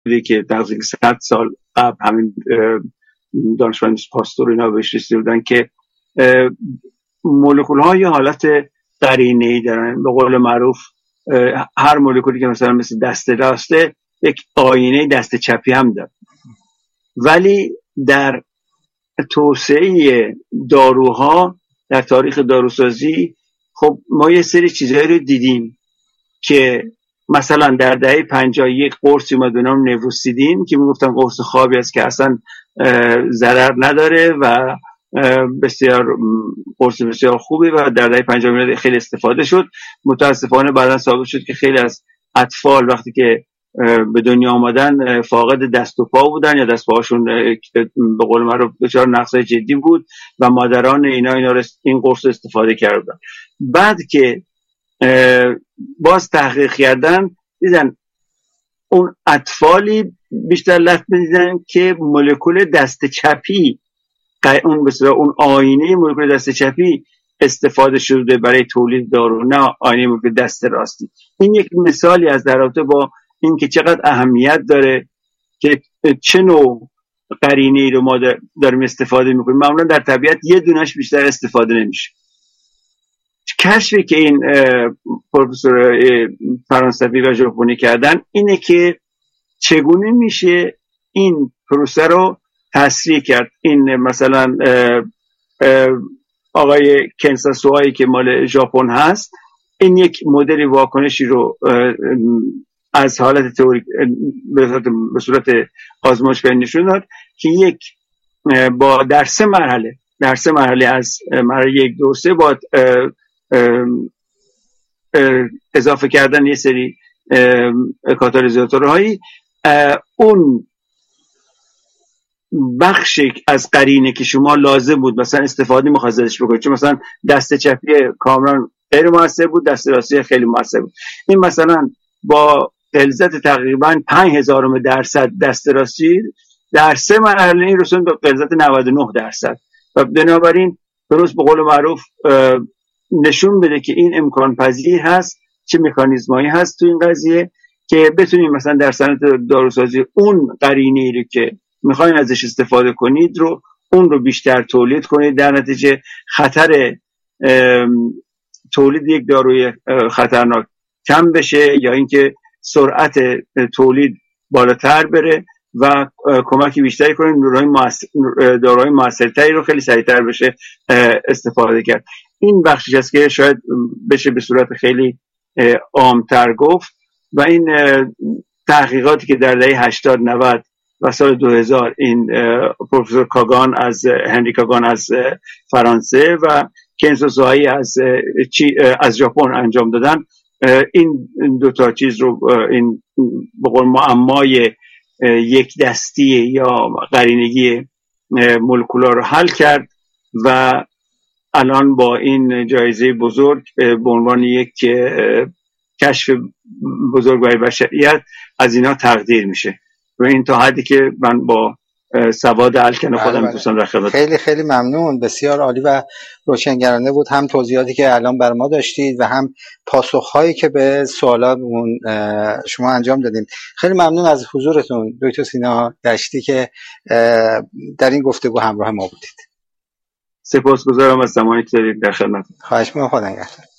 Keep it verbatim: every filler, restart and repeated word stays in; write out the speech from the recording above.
که تقریبا صد سال قبل همین دانشمند پاستور اینا بهش رسیده بودن که مولکول ها یه حالت قرینه‌ای دارن. به قول معروف هر مولکولی که مثلا مثل دست راسته یک آینه دست چپی هم داره. ولی در توسعه داروها در تاریخ داروسازی خب ما یه سری چیزایی رو دیدیم که مثلا در دهه پنجاه یک قرصی اومد به نام نوروسیدین که میگفتن قرص خوابی است که اصلا ضرر نداره و بسیار قرص بسیار خوبی و در دهه پنجاه میلادی خیلی استفاده شد. متاسفانه بعداً ثابت شد که خیلی از اطفال وقتی که به دنیا آمدن فاقد دست و پا بودن یا دست پاهاشون به قول معروف دچار نقص جدی بود و مادران اینا اینا این قرص استفاده کردن. بعد که باز تحقیق کردن دیدن اون اطفالی بیشتر لطف می‌دیدن که مولکول دست چپی اون به اصطلاح اون آینه مولکول دست چپی استفاده شده برای تولید دارو، نه آینه مولکول دست راستی. این یک مثالی از در رابطه با این که چقدر اهمیت داره که چه نوع قرینه‌ای رو ما داریم استفاده می‌کنیم. معمولا در طبیعت یه دونش بیشتر استفاده نمیشه. کشفی که این پروفسور فرانسوی و ژاپنی کردن اینه که چگونه میشه این پروسه رو تسریع کرد. این مثلا آقای کنساسوایی که مال ژاپن هست این یک مدل واکنشی رو از حالت تئوری به صورت آزمایش نشون داد که یک با در سه مرحله در سه مرحله از مرحله یک دو سه با اضافه کردن یه سری کاتالیزاتورهایی اون بخشی از قرینه که شما لازم بود مثلا استفاده می‌خواستید ازش بکنید، چون مثلا دست چپی کاملا غیر موثر بود، دست راستی خیلی موثر بود، این مثلا با غلظت تقریبا پنج هزارم درصد دست راستی در سه مرحله این رسوند به غلظت نود و نه درصد و بنابراین درست به قول معروف نشون بده که این امکان پذیر هست، چه مکانیزمایی هست تو این قضیه که بتونیم مثلا در صنعت داروسازی اون قرینه‌ای رو که میخواین ازش استفاده کنید رو اون رو بیشتر تولید کنید، در نتیجه خطر تولید یک داروی خطرناک کم بشه یا اینکه سرعت تولید بالاتر بره و کمکی بیشتری کنید داروهای موثرتری رو خیلی سریعتر بشه استفاده کرد. این بخشی است که شاید بشه به صورت خیلی عامتر گفت و این تحقیقاتی که در دهه هشتاد نود و سال دو هزار این پروفسور کاگان از هنری کاگان از فرانسه و کنسو سوهایی از از ژاپن انجام دادن، این دو تا چیز رو این به قول معمای یک دستی یا قرینگی مولکولا رو حل کرد و الان با این جایزه بزرگ به عنوان یک کشف بزرگ برای بشریت از اینا تقدیر میشه و این تا حدی که من با سواد الکن خودم میتونم در خدمت. خیلی خیلی ممنون، بسیار عالی و روشنگرانه بود، هم توضیحاتی که الان بر ما داشتید و هم پاسخهایی که به سوالاتمون شما انجام دادیم. خیلی ممنون از حضورتون دکتر سینا دشتی که در این گفتگو همراه ما بودید. سپاسگزارم از زمانی که دارید در خدمت. خواهش می‌کنم، خدا نگهدار.